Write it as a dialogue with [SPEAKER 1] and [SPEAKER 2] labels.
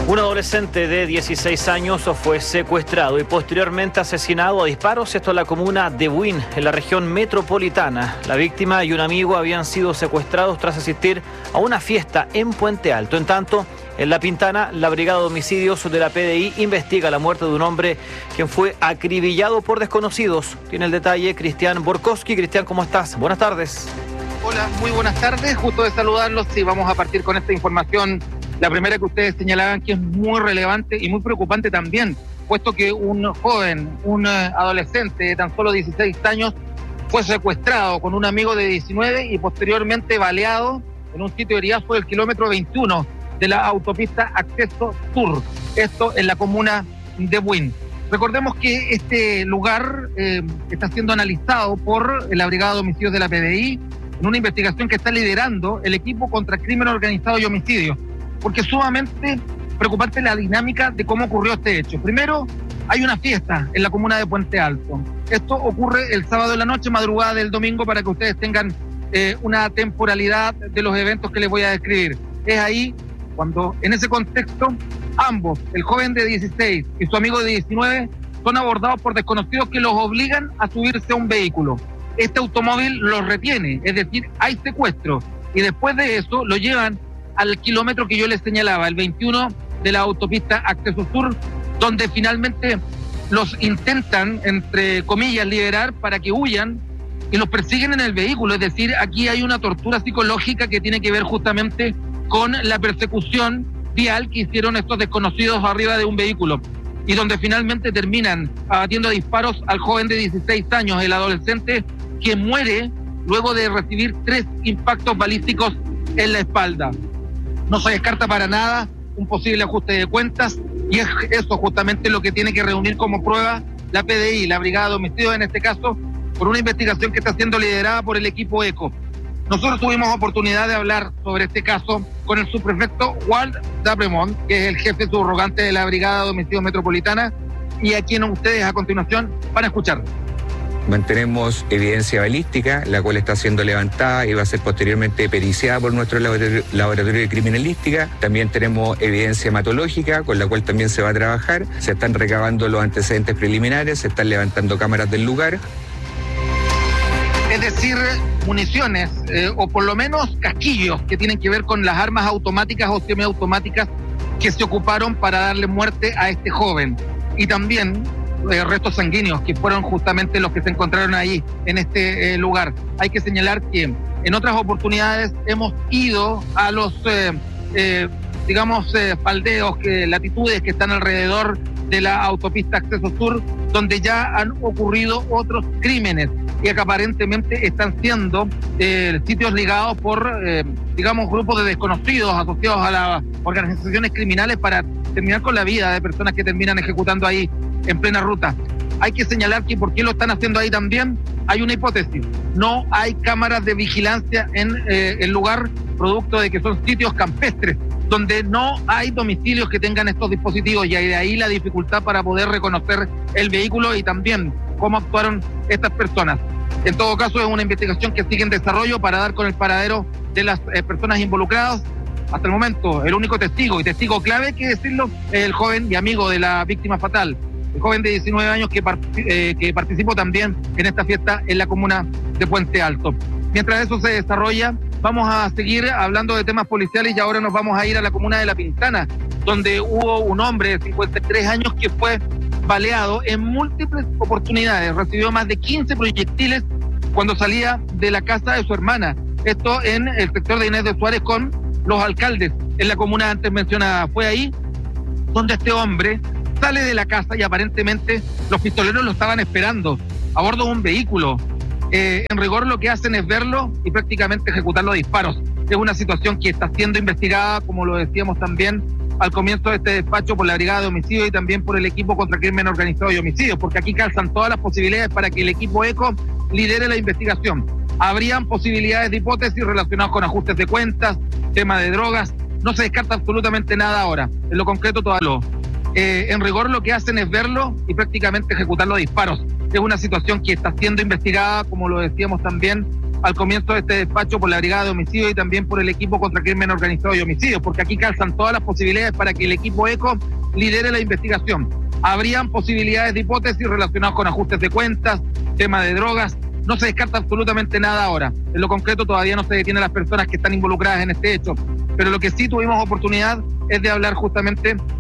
[SPEAKER 1] Un adolescente de 16 años fue secuestrado y posteriormente asesinado a disparos, esto en la comuna de Buin, en la región metropolitana. La víctima y un amigo habían sido secuestrados tras asistir a una fiesta en Puente Alto. En tanto, en La Pintana, la Brigada de Homicidios de la PDI investiga la muerte de un hombre quien fue acribillado por desconocidos. Tiene el detalle Cristian Borkowski. Cristian, ¿cómo estás? Buenas tardes.
[SPEAKER 2] Hola, muy buenas tardes. Gusto de saludarlos y vamos a partir con esta información. La primera que ustedes señalaban que es muy relevante y muy preocupante también, puesto que un joven, un adolescente de tan solo 16 años fue secuestrado con un amigo de 19 y posteriormente baleado en un sitio de heriazo del kilómetro 21 de la autopista Acceso Sur, esto en la comuna de Buin. Recordemos que este lugar está siendo analizado por la Brigada de Homicidios de la PDI en una investigación que está liderando el equipo contra crimen organizado y homicidio, porque es sumamente preocupante la dinámica de cómo ocurrió este hecho. Primero, hay una fiesta en la comuna de Puente Alto. Esto ocurre el sábado en la noche, madrugada del domingo, para que ustedes tengan una temporalidad de los eventos que les voy a describir. Es ahí cuando, en ese contexto, ambos, el joven de 16 y su amigo de 19, son abordados por desconocidos que los obligan a subirse a un vehículo. Este automóvil los retiene, es decir, hay secuestro, y después de eso lo llevan al kilómetro que yo les señalaba, el 21 de la autopista Acceso Sur, donde finalmente los intentan, entre comillas, liberar para que huyan y los persiguen en el vehículo. Es decir, aquí hay una tortura psicológica que tiene que ver justamente con la persecución vial que hicieron estos desconocidos arriba de un vehículo y donde finalmente terminan abatiendo a disparos al joven de 16 años, el adolescente, que muere luego de recibir 3 impactos balísticos en la espalda. No se descarta para nada un posible ajuste de cuentas y es eso justamente lo que tiene que reunir como prueba la PDI, la Brigada de Homicidios en este caso, por una investigación que está siendo liderada por el equipo ECO. Nosotros tuvimos oportunidad de hablar sobre este caso con el subprefecto Walt Dabremont, que es el jefe subrogante de la Brigada de Homicidios Metropolitana, y a quien ustedes a continuación van a escuchar.
[SPEAKER 3] Mantenemos evidencia balística, la cual está siendo levantada y va a ser posteriormente periciada por nuestro laboratorio de criminalística. También tenemos evidencia hematológica, con la cual también se va a trabajar. Se están recabando los antecedentes preliminares, se están levantando cámaras del lugar.
[SPEAKER 2] Es decir, municiones o por lo menos casquillos que tienen que ver con las armas automáticas o semiautomáticas que se ocuparon para darle muerte a este joven. Y también restos sanguíneos que fueron justamente los que se encontraron ahí en este lugar. Hay que señalar que en otras oportunidades hemos ido a los faldeos, latitudes que están alrededor de la autopista Acceso Sur, donde ya han ocurrido otros crímenes y que aparentemente están siendo sitios ligados por grupos de desconocidos asociados a las organizaciones criminales para terminar con la vida de personas que terminan ejecutando ahí en plena ruta. Hay que señalar que por qué lo están haciendo ahí también hay una hipótesis. No hay cámaras de vigilancia en el lugar, producto de que son sitios campestres, donde no hay domicilios que tengan estos dispositivos, y de ahí la dificultad para poder reconocer el vehículo y también cómo actuaron estas personas. En todo caso, es una investigación que sigue en desarrollo para dar con el paradero de las personas involucradas. Hasta el momento, el único testigo y testigo clave, hay que decirlo, es el joven y amigo de la víctima fatal, el joven de 19 años que participó también en esta fiesta en la comuna de Puente Alto. Mientras eso se desarrolla, vamos a seguir hablando de temas policiales y ahora nos vamos a ir a la comuna de La Pintana, donde hubo un hombre de 53 años que fue baleado en múltiples oportunidades. Recibió más de 15 proyectiles cuando salía de la casa de su hermana. Esto en el sector de Inés de Suárez con los alcaldes en la comuna antes mencionada. Fue ahí donde este hombre sale de la casa y aparentemente los pistoleros lo estaban esperando a bordo de un vehículo. En rigor lo que hacen es verlo y prácticamente ejecutar los disparos. Es una situación que está siendo investigada, como lo decíamos también al comienzo de este despacho, por la Brigada de Homicidio y también por el equipo contra crimen organizado y homicidio, porque aquí calzan todas las posibilidades para que el equipo ECO lidere la investigación. Habrían posibilidades de hipótesis relacionadas con ajustes de cuentas, tema de drogas. No se descarta absolutamente nada ahora. En lo concreto todavía en rigor lo que hacen es verlo y prácticamente ejecutar los disparos. Es una situación que está siendo investigada, como lo decíamos también, al comienzo de este despacho por la Brigada de Homicidios y también por el equipo contra crimen organizado y homicidios, porque aquí calzan todas las posibilidades para que el equipo ECO lidere la investigación. Habrían posibilidades de hipótesis relacionadas con ajustes de cuentas, tema de drogas. No se descarta absolutamente nada ahora. En lo concreto todavía no se detienen las personas que están involucradas en este hecho, pero lo que sí tuvimos oportunidad es de hablar justamente